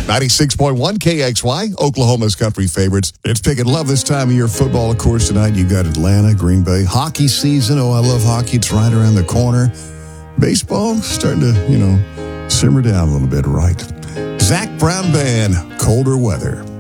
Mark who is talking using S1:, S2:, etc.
S1: 96.1 KXY, Oklahoma's country favorites. It's picking love this time of year. Football, of course, tonight. You've got Atlanta, Green Bay. Hockey season. Oh, I love hockey. It's right around the corner. Baseball starting to, simmer down a little bit, right? Zach Brown Band, Colder Weather.